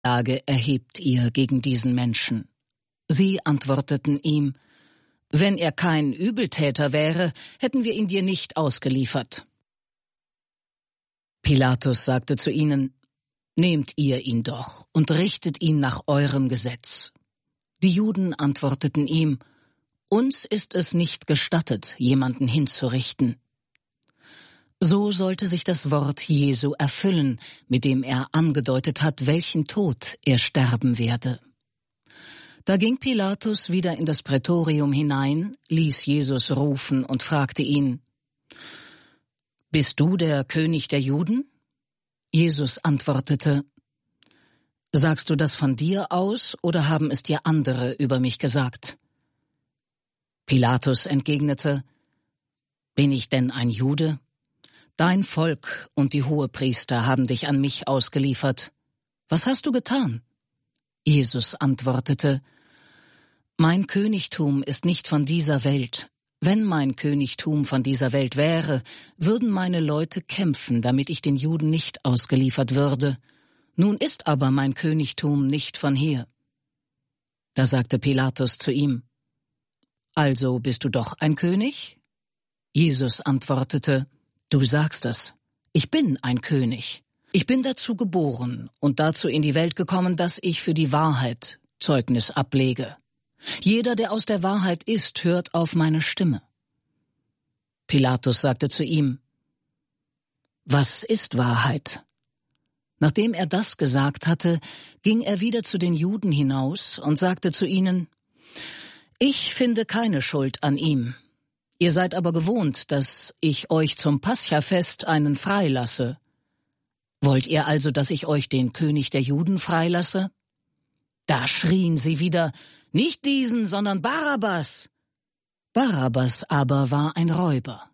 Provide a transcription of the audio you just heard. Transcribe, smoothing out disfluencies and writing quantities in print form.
Anklage erhebt ihr gegen diesen Menschen? Sie antworteten ihm: Wenn er kein Übeltäter wäre, hätten wir ihn dir nicht ausgeliefert. Pilatus sagte zu ihnen: Nehmt ihr ihn doch und richtet ihn nach eurem Gesetz. Die Juden antworteten ihm: Uns ist es nicht gestattet, jemanden hinzurichten. So sollte sich das Wort Jesu erfüllen, mit dem er angedeutet hat, welchen Tod er sterben werde. Da ging Pilatus wieder in das Prätorium hinein, ließ Jesus rufen und fragte ihn: Bist du der König der Juden? Jesus antwortete: Sagst du das von dir aus, oder haben es dir andere über mich gesagt? Pilatus entgegnete: Bin ich denn ein Jude? Dein Volk und die Hohepriester haben dich an mich ausgeliefert. Was hast du getan? Jesus antwortete: Mein Königtum ist nicht von dieser Welt. Wenn mein Königtum von dieser Welt wäre, würden meine Leute kämpfen, damit ich den Juden nicht ausgeliefert würde. Nun ist aber mein Königtum nicht von hier. Da sagte Pilatus zu ihm: Also bist du doch ein König? Jesus antwortete: Du sagst es, ich bin ein König. Ich bin dazu geboren und dazu in die Welt gekommen, dass ich für die Wahrheit Zeugnis ablege. Jeder, der aus der Wahrheit ist, hört auf meine Stimme. Pilatus sagte zu ihm: Was ist Wahrheit? Nachdem er das gesagt hatte, ging er wieder zu den Juden hinaus und sagte zu ihnen: Ich finde keine Schuld an ihm. Ihr seid aber gewohnt, dass ich euch zum Paschafest einen freilasse. Wollt ihr also, dass ich euch den König der Juden freilasse? Da schrien sie wieder: Nicht diesen, sondern Barabbas! Barabbas aber war ein Räuber.